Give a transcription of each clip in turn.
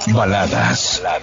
Baladas.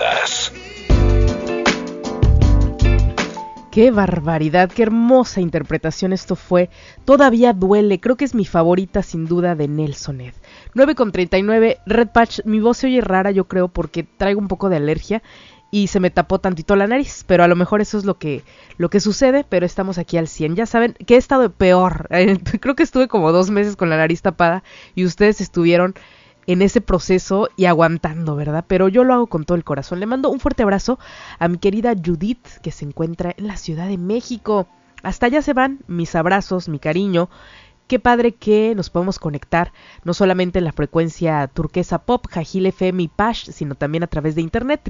¡Qué barbaridad! ¡Qué hermosa interpretación esto fue! Todavía duele, creo que es mi favorita sin duda de Nelson Ed. 9:39, Red Patch, mi voz se oye rara yo creo porque traigo un poco de alergia y se me tapó tantito la nariz, pero a lo mejor eso es lo que sucede, pero estamos aquí al 100. Ya saben que he estado peor, creo que estuve como 2 meses con la nariz tapada y ustedes estuvieron en ese proceso y aguantando, ¿verdad? Pero yo lo hago con todo el corazón. Le mando un fuerte abrazo a mi querida Judith, que se encuentra en la Ciudad de México. Hasta allá se van mis abrazos, mi cariño. Qué padre que nos podemos conectar, no solamente en la frecuencia Turquesa Pop, Jajil FM y Pash, sino también a través de internet,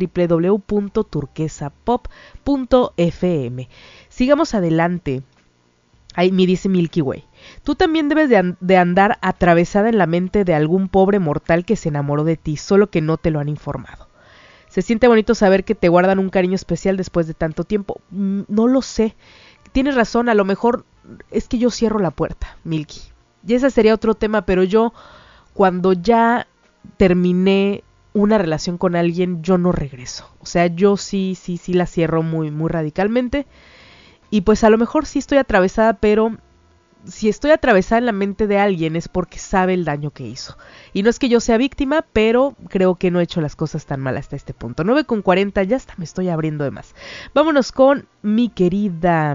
www.turquesapop.fm. Sigamos adelante. Ahí me dice Milky Way. Tú también debes de andar atravesada en la mente de algún pobre mortal que se enamoró de ti, solo que no te lo han informado. Se siente bonito saber que te guardan un cariño especial después de tanto tiempo. No lo sé. Tienes razón, a lo mejor es que yo cierro la puerta, Milky. Y ese sería otro tema, pero yo cuando ya terminé una relación con alguien, yo no regreso. O sea, yo sí la cierro muy, muy radicalmente. Y pues a lo mejor sí estoy atravesada, pero si estoy atravesada en la mente de alguien es porque sabe el daño que hizo. Y no es que yo sea víctima, pero creo que no he hecho las cosas tan mal hasta este punto. 9:40, ya hasta me estoy abriendo de más. Vámonos con mi querida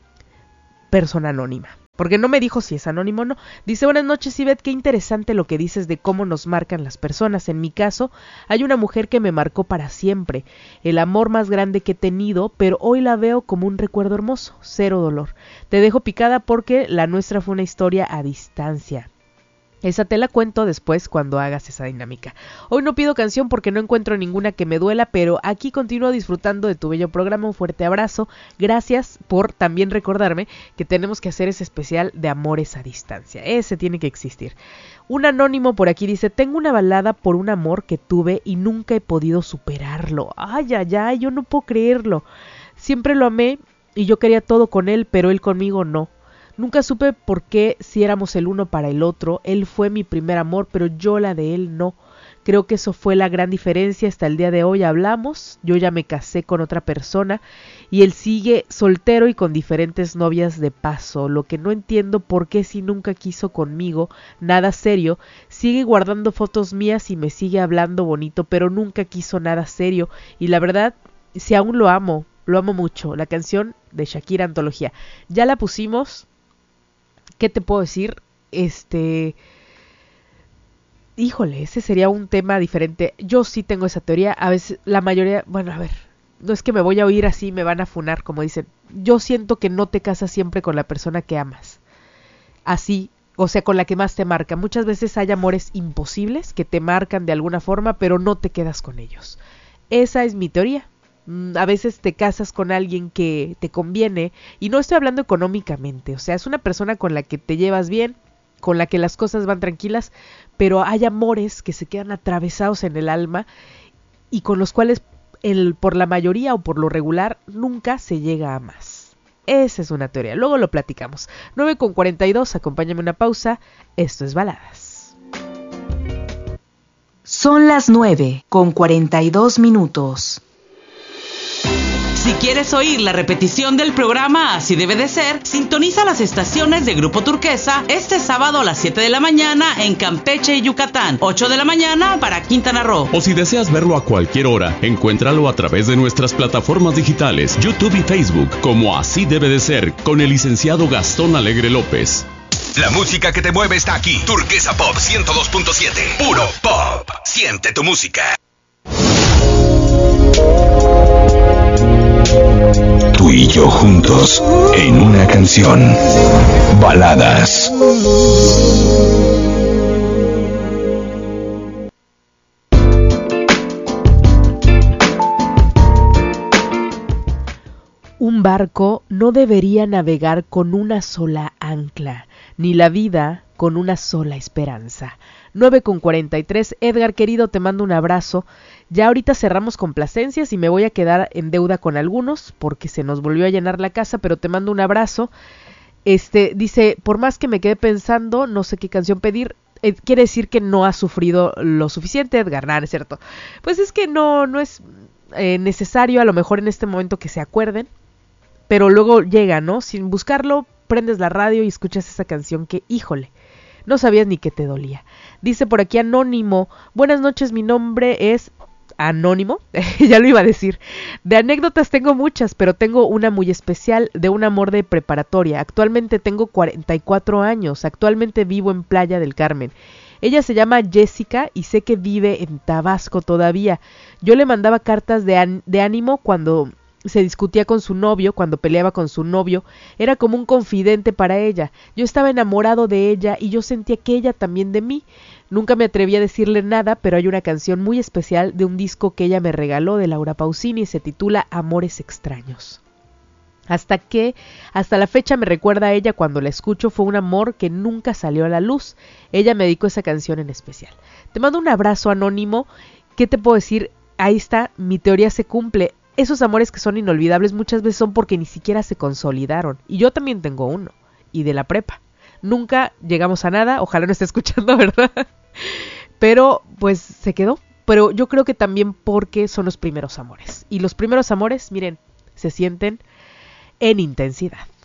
persona anónima. Porque no me dijo si es anónimo o no. Dice, buenas noches, Ivette, qué interesante lo que dices de cómo nos marcan las personas. En mi caso, hay una mujer que me marcó para siempre. El amor más grande que he tenido, pero hoy la veo como un recuerdo hermoso. Cero dolor. Te dejo picada porque la nuestra fue una historia a distancia. Esa te la cuento después cuando hagas esa dinámica. Hoy no pido canción porque no encuentro ninguna que me duela, pero aquí continúo disfrutando de tu bello programa. Un fuerte abrazo. Gracias por también recordarme que tenemos que hacer ese especial de amores a distancia. Ese tiene que existir. Un anónimo por aquí dice, tengo una balada por un amor que tuve y nunca he podido superarlo. Ay, yo no puedo creerlo. Siempre lo amé y yo quería todo con él, pero él conmigo no. Nunca supe por qué si éramos el uno para el otro. Él fue mi primer amor, pero yo la de él no. Creo que eso fue la gran diferencia. Hasta el día de hoy hablamos. Yo ya me casé con otra persona y él sigue soltero y con diferentes novias de paso. Lo que no entiendo por qué si nunca quiso conmigo nada serio, sigue guardando fotos mías y me sigue hablando bonito, pero nunca quiso nada serio. Y la verdad, si aún lo amo mucho. La canción de Shakira, Antología. Ya la pusimos. ¿Qué te puedo decir? Híjole, ese sería un tema diferente. Yo sí tengo esa teoría. A veces, la mayoría, bueno, a ver, no es que me voy a oír así, me van a funar, como dicen. Yo siento que no te casas siempre con la persona que amas. Así, o sea, con la que más te marca. Muchas veces hay amores imposibles que te marcan de alguna forma, pero no te quedas con ellos. Esa es mi teoría. A veces te casas con alguien que te conviene, y no estoy hablando económicamente, o sea, es una persona con la que te llevas bien, con la que las cosas van tranquilas, pero hay amores que se quedan atravesados en el alma y con los cuales por la mayoría o por lo regular nunca se llega a más. Esa es una teoría, luego lo platicamos. 9:42, acompáñame una pausa, esto es Baladas. Son las 9:42. Si quieres oír la repetición del programa Así Debe de Ser, sintoniza las estaciones de Grupo Turquesa este sábado a las 7 de la mañana en Campeche y Yucatán, 8 de la mañana para Quintana Roo. O si deseas verlo a cualquier hora, encuéntralo a través de nuestras plataformas digitales, YouTube y Facebook, como Así Debe de Ser, con el licenciado Gastón Alegre López. La música que te mueve está aquí. Turquesa Pop 102.7. Puro pop. Siente tu música. Tú y yo juntos en una canción. Baladas. Un barco no debería navegar con una sola ancla, ni la vida con una sola esperanza. 9:43, Edgar querido, te mando un abrazo. Ya ahorita cerramos complacencias y me voy a quedar en deuda con algunos porque se nos volvió a llenar la casa, pero te mando un abrazo. Dice, por más que me quedé pensando, no sé qué canción pedir, quiere decir que no has sufrido lo suficiente, Edgar. Nada, es cierto. Pues es que no es necesario a lo mejor en este momento que se acuerden, pero luego llega, ¿no? Sin buscarlo, prendes la radio y escuchas esa canción que, híjole, no sabías ni que te dolía. Dice por aquí Anónimo, buenas noches, mi nombre es Anónimo, ya lo iba a decir. De anécdotas tengo muchas, pero tengo una muy especial de un amor de preparatoria. Actualmente tengo 44 años, actualmente vivo en Playa del Carmen. Ella se llama Jessica y sé que vive en Tabasco todavía. Yo le mandaba cartas de ánimo cuando se discutía con su novio, cuando peleaba con su novio. Era como un confidente para ella. Yo estaba enamorado de ella y yo sentía que ella también de mí. Nunca me atreví a decirle nada, pero hay una canción muy especial de un disco que ella me regaló de Laura Pausini y se titula Amores Extraños. Hasta la fecha me recuerda a ella cuando la escucho, fue un amor que nunca salió a la luz. Ella me dedicó esa canción en especial. Te mando un abrazo, Anónimo. ¿Qué te puedo decir? Ahí está, mi teoría se cumple. Esos amores que son inolvidables muchas veces son porque ni siquiera se consolidaron. Y yo también tengo uno, y de la prepa. Nunca llegamos a nada, ojalá no esté escuchando, ¿verdad? Pero pues se quedó. Pero yo creo que también porque son los primeros amores. Y los primeros amores, miren, se sienten en intensidad.